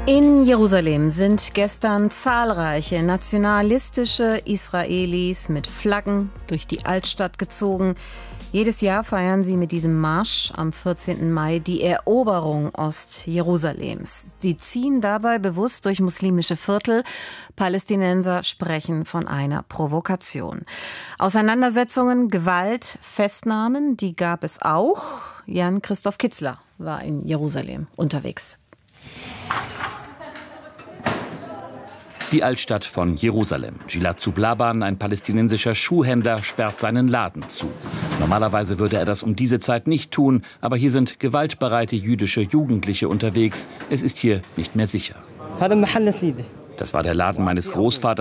In Jerusalem sind gestern zahlreiche nationalistische Israelis mit Flaggen durch die Altstadt gezogen. Jedes Jahr feiern sie mit diesem Marsch am 14. Mai die Eroberung Ostjerusalems. Sie ziehen dabei bewusst durch muslimische Viertel. Palästinenser sprechen von einer Provokation. Auseinandersetzungen, Gewalt, Festnahmen, die gab es auch. Jan-Christoph Kitzler war in Jerusalem unterwegs. Die Altstadt von Jerusalem. Gilad Sublaban, ein palästinensischer Schuhhändler, sperrt seinen Laden zu. Normalerweise würde er das um diese Zeit nicht tun, aber hier sind gewaltbereite jüdische Jugendliche unterwegs. Es ist hier nicht mehr sicher. Das war der Laden meines Großvaters.